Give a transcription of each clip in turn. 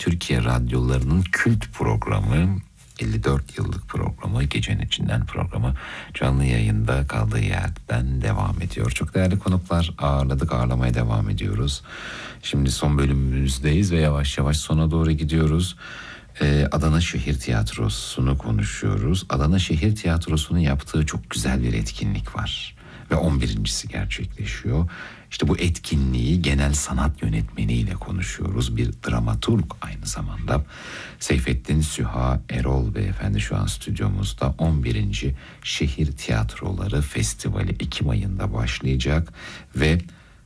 Türkiye radyolarının kült programı, 54 yıllık programı, Gecenin İçinden programı canlı yayında kaldığı yerden devam ediyor. Çok değerli konuklar ağırladık, ağırlamaya devam ediyoruz. Şimdi son bölümümüzdeyiz ve yavaş yavaş sona doğru gidiyoruz. Adana Şehir Tiyatrosu'nu konuşuyoruz. Adana Şehir Tiyatrosu'nun yaptığı çok güzel bir etkinlik var. Ve 11.'si gerçekleşiyor. İşte bu etkinliği genel sanat yönetmeniyle konuşuyoruz. Bir dramaturg aynı zamanda. Seyfettin Süha Erol Beyefendi şu an stüdyomuzda. 11. Şehir Tiyatroları Festivali Ekim ayında başlayacak. Ve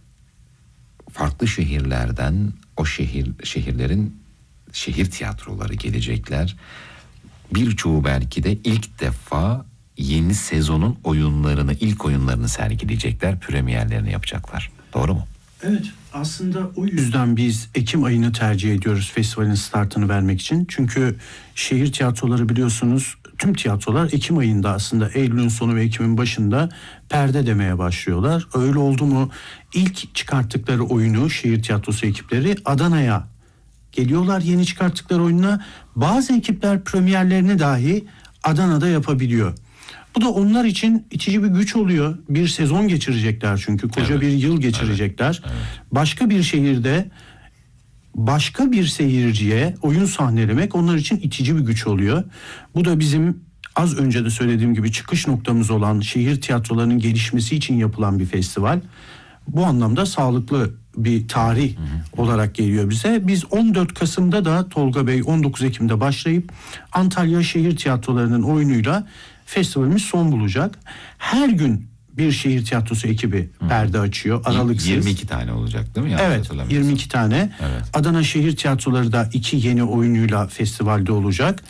farklı şehirlerden o şehirlerin şehir tiyatroları gelecekler. Birçoğu belki de ilk defa yeni sezonun ilk oyunlarını sergileyecekler, premierlerini yapacaklar. Doğru mu? Evet, aslında o yüzden biz Ekim ayını tercih ediyoruz festivalin startını vermek için. Çünkü şehir tiyatroları biliyorsunuz, tüm tiyatrolar Ekim ayında aslında Eylül'ün sonu ve Ekim'in başında perde demeye başlıyorlar. Öyle oldu mu ilk çıkarttıkları oyunu şehir tiyatrosu ekipleri Adana'ya geliyorlar, yeni çıkarttıkları oyununa. Bazı ekipler premierlerini dahi Adana'da yapabiliyor. Bu da onlar için itici bir güç oluyor. Bir sezon geçirecekler çünkü. Koca bir yıl geçirecekler. Evet. Başka bir şehirde başka bir seyirciye oyun sahnelemek onlar için itici bir güç oluyor. Bu da bizim az önce de söylediğim gibi çıkış noktamız olan şehir tiyatrolarının gelişmesi için yapılan bir festival. Bu anlamda sağlıklı bir tarih olarak geliyor bize. Biz 14 Kasım'da da Tolga Bey 19 Ekim'de başlayıp Antalya Şehir Tiyatroları'nın oyunuyla festivalimiz son bulacak. Her gün bir şehir tiyatrosu ekibi perde açıyor aralıksız. 22 tane olacak değil mi? Evet, 22 tane. Evet. Adana Şehir Tiyatroları da 2 yeni oyunuyla festivalde olacak.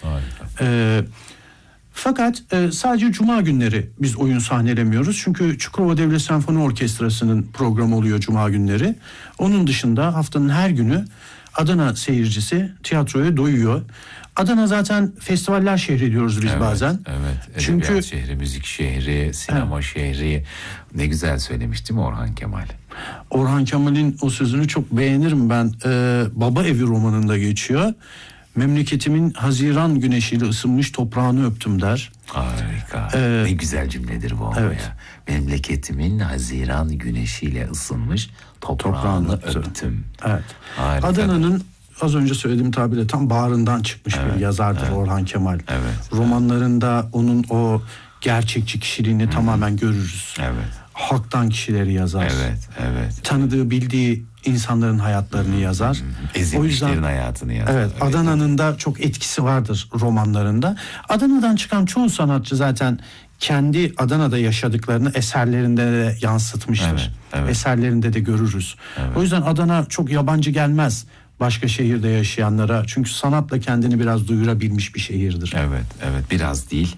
Fakat sadece cuma günleri biz oyun sahnelemiyoruz. Çünkü Çukurova Devlet Senfoni Orkestrası'nın programı oluyor cuma günleri. Onun dışında haftanın her günü Adana seyircisi tiyatroya doyuyor. Adana zaten festivaller şehri diyoruz biz bazen. Evet. Çünkü edebiyat şehri, müzik şehri, sinema şehri. Ne güzel söylemiş değil mi Orhan Kemal? Orhan Kemal'in o sözünü çok beğenirim ben. Baba Evi romanında geçiyor. Memleketimin haziran güneşiyle ısınmış toprağını öptüm der. Harika. Ne güzel cümledir bu ama ya. Memleketimin haziran güneşiyle ısınmış toprağını öptüm. Evet. Harika. Adana'nın az önce söylediğim tabirle tam bağrından çıkmış bir yazardır Orhan Kemal. Romanlarında onun o gerçekçi kişiliğini tamamen görürüz. Halktan kişileri yazar. Tanıdığı, bildiği insanların hayatlarını yazar. Ezilmişlerin hayatını yazar. Evet, Adana'nın da çok etkisi vardır romanlarında. Adana'dan çıkan çoğu sanatçı zaten kendi Adana'da yaşadıklarını eserlerinde de yansıtmıştır. Eserlerinde de görürüz. O yüzden Adana çok yabancı gelmez başka şehirde yaşayanlara. Çünkü sanatla kendini biraz duyurabilmiş bir şehirdir. Evet, biraz değil.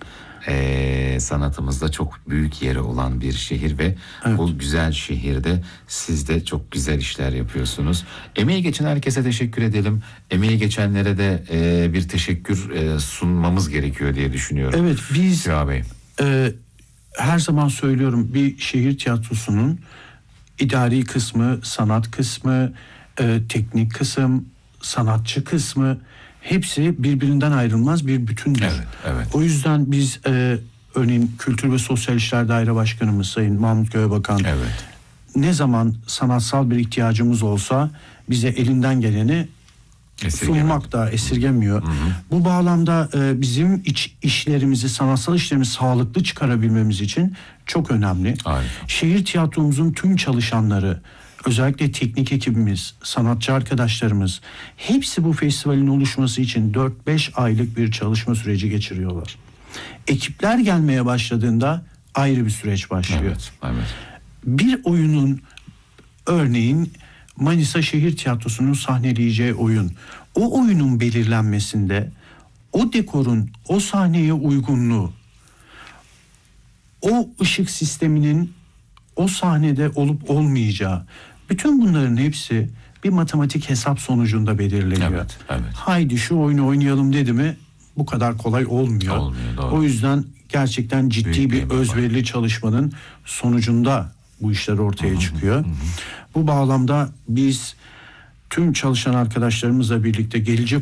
Sanatımızda çok büyük yeri olan bir şehir ve bu güzel şehirde siz de çok güzel işler yapıyorsunuz. Emeği geçen herkese teşekkür edelim. Emeği geçenlere de bir teşekkür sunmamız gerekiyor diye düşünüyorum. Evet, biz Süha Bey. Her zaman söylüyorum, bir şehir tiyatrosunun idari kısmı, sanat kısmı, teknik kısım, sanatçı kısmı hepsi birbirinden ayrılmaz bir bütündür. O yüzden biz örneğin Kültür ve Sosyal İşler Daire Başkanımız Sayın Mahmut Göğebakan ne zaman sanatsal bir ihtiyacımız olsa bize elinden geleni sunmak da esirgemiyor. Bu bağlamda bizim işlerimizi, sanatsal işlerimizi sağlıklı çıkarabilmemiz için çok önemli. Şehir tiyatromuzun tüm çalışanları, özellikle teknik ekibimiz, sanatçı arkadaşlarımız hepsi bu festivalin oluşması için 4-5 aylık bir çalışma süreci geçiriyorlar. Ekipler gelmeye başladığında ayrı bir süreç başlıyor. Bir oyunun, örneğin Manisa Şehir Tiyatrosu'nun sahneleyeceği oyun, o oyunun belirlenmesinde o dekorun o sahneye uygunluğu, o ışık sisteminin o sahnede olup olmayacağı, bütün bunların hepsi bir matematik hesap sonucunda belirleniyor. Haydi şu oyunu oynayalım dedi mi bu kadar kolay olmuyor. O yüzden gerçekten ciddi bir özverili çalışmanın sonucunda bu işler ortaya çıkıyor. Bu bağlamda biz tüm çalışan arkadaşlarımızla birlikte gelecek